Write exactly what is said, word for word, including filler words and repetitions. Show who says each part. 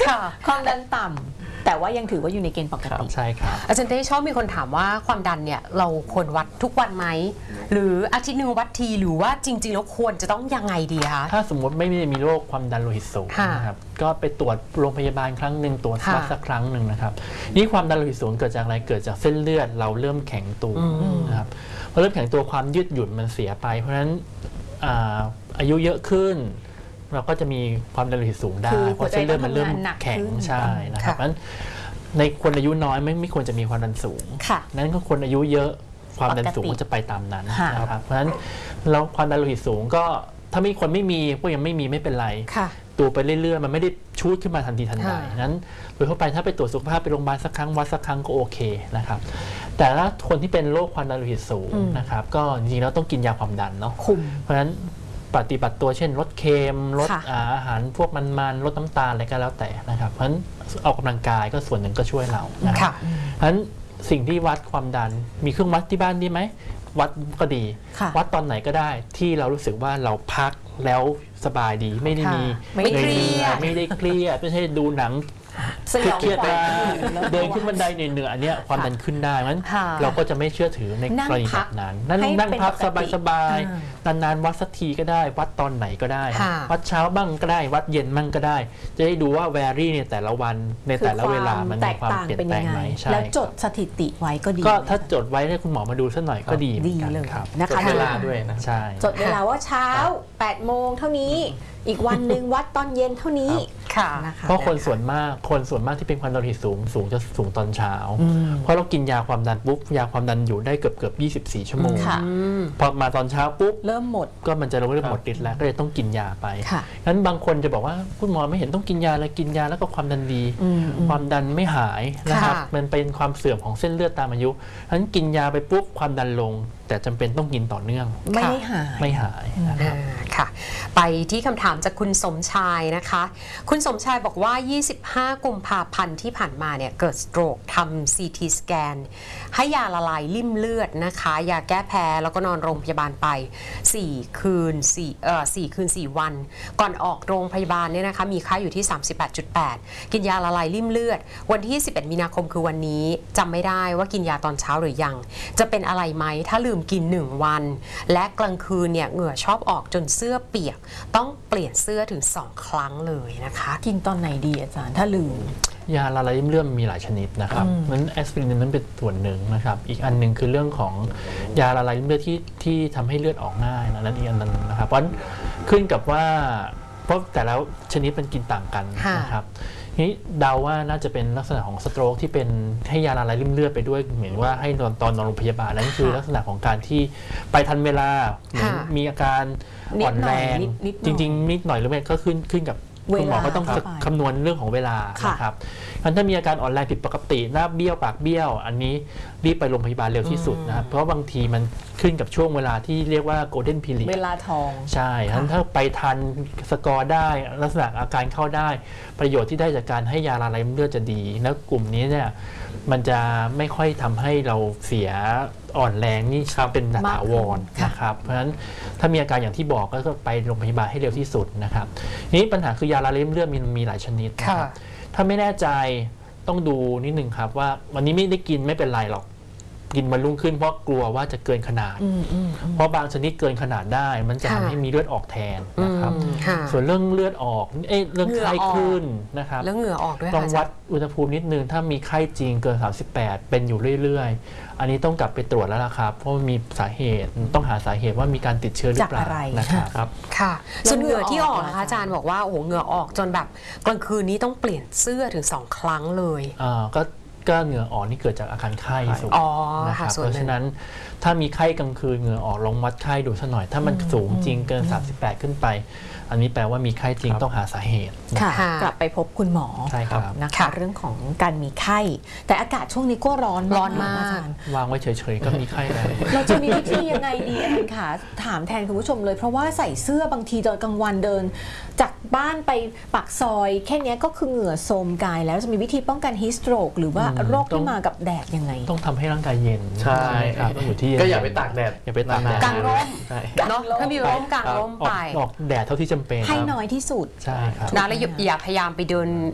Speaker 1: ความดันต่ำแต่ว่ายังถือว่าอยู่ในเกณฑ์ปกติ
Speaker 2: ใช่ครับ
Speaker 3: อาจารย์เต้ชอบมีคนถามว่าความดันเนี่ยเราควรวัดทุกวันไหมหรืออาทิตย์หนึ่งวัดทีหรือว่าจริงๆแล้วควรจะต้องยังไงดีคะ
Speaker 2: ถ้าสมมติไม่ได้มีโรคความดันโลหิตสูงนะครับก็ไปตรวจโรงพยาบาลครั้งหนึ่งตรวจวัดสักครั้งหนึ่งนะครับนี่ความดันโลหิตสูงเกิดจากอะไรเกิดจากเส้นเลือดเราเริ่มแข็งตัวนะครับพอเริ่มแข็งตัวความยืดหยุ่นมันเสียไปเพราะฉะนั้นอายุเยอะขึ้นเราก็จะมีความดันโลหิตสูงได้เพราะเส้นเลือดมันเริ่มแข็งใช่นะครับเพราะฉะนั้นในคนอายุน้อยไม่ไม่ควรจะมีความดันสูงนั้นก็คนอายุเยอะความดันสูงก็จะไปตามนั้นนะครับเพราะฉะนั้นเราความดันโลหิตสูงก็ถ้ามีคนไม่มีพวกยังไม่มีไม่เป็นไรตัวไปเรื่อยๆมันไม่ได้ชูดขึ้นมาทันทีทันใดนั้นโดยทั่วไปถ้าไปตรวจสุขภาพไปโรงพยาบาลสักครั้งวัดสักครั้งก็โอเคนะครับแต่ถ้าคนที่เป็นโรคความดันโลหิตสูงนะครับก็จริงๆแล้วต้องกินยาความดันเนาะเพราะฉะนั้นปฏิบัติตัวเช่นลดเค็มลดอาหารพวกมันๆลดน้ำตาลอะไรก็แล้วแต่นะครับเพราะฉะนั้นออกกำลังกายก็ส่วนหนึ่งก็ช่วยเรานะครับเพราะฉะนั้นสิ่งที่วัดความดันมีเครื่องวัดที่บ้านดีไหมวัดก็ดีวัดตอนไหนก็ได้ที่เรารู้สึกว่าเราพักแล้วสบายดีไม่ได้มี
Speaker 3: ไม่เครียด
Speaker 2: ไม่ได้เครียดไม่ใช่ดูหนังเครียดไปเดินขึ้นบันไดเหนื่อยๆอันนี้ความดันขึ้นได้งั้นเราก็จะไม่เชื่อถือในกรณีแบบนั้นนั่งนั่งพักสบายๆนานๆวัดสักทีก็ได้วัดตอนไหนก็ได้วัดเช้าบ้างก็ได้วัดเย็นบ้างก็ได้จะได้ดูว่าแวรี่ในแต่ละวันในแต่ละเวลามันมีความเปลี่ยนแปลงไหมใช่
Speaker 1: แล้วจดสถิติไว้ก็ดี
Speaker 2: ก็ถ้าจดไว้ให้คุณหมอมาดูสักหน่อยก็ดี
Speaker 1: ดีเลย
Speaker 2: นะคะเวลาด้วยนะใช่
Speaker 1: จดเวลาว่าเช้าแปดโมงเท่านี้อีกวันหนึ่งวัดตอนเย็นเท่านี้
Speaker 3: ค่ะ
Speaker 2: เพราะคนส่วนมากคนส่วนมากที่เป็นความดันโลหิตสูงสูงจะสูงตอนเช้าเพราะเรากินยาความดันปุ๊บยาความดันอยู่ได้เกือบเกือบยี่สิบสี่ชั่วโมงพอมาตอนเช้าปุ๊บ
Speaker 1: เริ่มหมด
Speaker 2: ก็มันจะเริ่มหมดฤทธิ์แล้วก็เลยต้องกินยาไปงั้นบางคนจะบอกว่าคุณหมอไม่เห็นต้องกินยาเลยกินยาแล้วก็ความดันดีความดันไม่หายนะครับมันเป็นความเสื่อมของเส้นเลือดตามอายุงั้นกินยาไปปุ๊บความดันลงแต่จำเป็นต้องกินต่อเนื่อง
Speaker 1: ไม่หาย
Speaker 2: ไม่หายนะครับ
Speaker 3: ค่ะไปที่คำถามจากคุณสมชายนะคะคุณสมชายบอกว่ายี่สิบห้ากุมภาพันธ์ที่ผ่านมาเนี่ยเกิดสโตรกทำ ซี ที สแกนให้ยาละลายริ่มเลือดนะคะยาแก้แพ้แล้วก็นอนโรงพยาบาลไปสี่คืนสี่เอ่อสี่คืนสี่วันก่อนออกโรงพยาบาลเนี่ยนะคะมีค่าอยู่ที่ สามสิบแปดจุดแปด กินยาละลายริ่มเลือดวันที่สิบเอ็ดมีนาคมคือวันนี้จำไม่ได้ว่ากินยาตอนเช้าหรือยังจะเป็นอะไรไหมถ้าลืมกินหนึ่งวันและกลางคืนเนี่ยเหงื่อชอบออกจนเสื้อเปียกต้องเปลี่ยนเสื้อถึงสองครั้งเลยนะคะ
Speaker 1: กินตอนไหนดีอาจารย์ถ้าลืม
Speaker 2: ยาละลายริ่มเลือดมีหลายชนิดนะครับนั้นแอสไพรินนั้นเป็นส่วนหนึ่งนะครับอีกอันหนึ่งคือเรื่องของยาละลายริ่มเลือดที่ที่ทำให้เลือดออกง่ายนะนั่นอีกอันนึงนะครับเพราะขึ้นกับว่าเพราะแต่แล้วชนิดมันกินต่างกันนะครับนี่เดาว่าน่าจะเป็นลักษณะของสโตรกที่เป็นให้ยาละลายริ่มเลือดไปด้วยเหมือนว่าให้ตอนตอนนอนโรงพยาบาลนั่นคือลักษณะของการที่ไปทันเวลาเหมือนมีอาการอ่อนแรงจริงๆนิดหน่อยหรือไม่ก็ขึ้นขึ้นกับคุณหมอก็ต้องคำนวณเรื่องของเวลานะครับถ้ามีอาการอ่อนแรงผิดปกติหน้าเบี้ยวปากเบี้ยวอันนี้รีบไปโรงพยาบาลเร็วที่สุดนะครับเพราะบางทีมันขึ้นกับช่วงเวลาที่เรียกว่า golden period
Speaker 1: เวลาทอง
Speaker 2: ใช่ถ้าไปทันสกอร์ได้ลักษณะอาการเข้าได้ประโยชน์ที่ได้จากการให้ยาละลายริ่มเลือดจะดีแล้วกลุ่มนี้เนี่ยมันจะไม่ค่อยทำให้เราเสียอ่อนแรงนี่เป็นถาวรนะครับเพราะฉะนั้นถ้ามีอาการอย่างที่บอกก็ไปโรงพยาบาลให้เร็วที่สุดนะครับนี้ปัญหาคือยาละลายริ่มเลือดมีมีหลายชนิดนะครับถ้าไม่แน่ใจต้องดูนิดหนึ่งครับว่าวันนี้ไม่ได้กินไม่เป็นไรหรอกกินมันรุ่งขึ้นเพราะกลัวว่าจะเกินขนาดเพราะบางชนิดเกินขนาดได้มันจะทำให้มีเลือดออกแทนนะครับส่วนเรื่องเลือดออกเอ้เรื่องไข้ขึ้นนะครับ
Speaker 3: แล้วเหงื่อออกด้วย
Speaker 2: ต้องวัดอุณหภูมินิดนึงถ้ามีไข้จริงเกินสามสิบแปดเป็นอยู่เรื่อยๆอันนี้ต้องกลับไปตรวจแล้วล่ะครับเพราะมีสาเหตุต้องหาสาเหตุว่ามีการติดเชื้อหรือเปล่านะครับ
Speaker 3: ค่ะส่วนเหงื่อที่ออกนะคะอาจารย์บอกว่าโอ้โหเหงื่อออกจนแบบกลางคืนนี้ต้องเปลี่ยนเสื้อถึงสองครั้งเลย
Speaker 2: อ่าก็ก็เหงื่อออกนี่เกิดจากอาการไข้สูงนะครับเพราะฉะนั้นถ้ามีไข้กลางคืนเหงื่อออกลองวัดไข้ดูสักหน่อยถ้ามันสูงจริงเกินสามสิบแปดขึ้นไปอันนี้แปลว่ามีไข้จริงต้องหาสาเหตุ
Speaker 1: กลับไปพบคุณหมอนะคะเรื่องของการมีไข้แต่อากาศช่วงนี้ก็ร้อน
Speaker 3: ร้อนมาก
Speaker 2: วางไว้เฉยๆก็มีไข้แล้ว
Speaker 1: เราจะมีวิธียังไงดีอาจารย์คะถามแทนคุณผู้ชมเลยเพราะว่าใส่เสื้อบางทีตอนกลางวันเดินจากบ้านไปปากซอยแค่นี้ก็คือเหงื่อโทรมกายแล้วจะมีวิธีป้องกันฮีสโตรกหรือว่าโรคที่มากับแดดยังไง
Speaker 2: ต้องทำให้ร่างกายเย็น
Speaker 4: ใช่
Speaker 2: ครับต้องอยู่ที่
Speaker 4: ก็อย่าไปตากแดด
Speaker 2: อย่าไปตากแดด
Speaker 3: กางร่มเนาะถ้ามีร่มกางร่มไป
Speaker 2: ออกแดดเท่าที่จำเป็น
Speaker 1: ให้น้อยที่สุด
Speaker 2: ใช่ครับ
Speaker 3: นะแล้วอย่าพยายามไปเดิน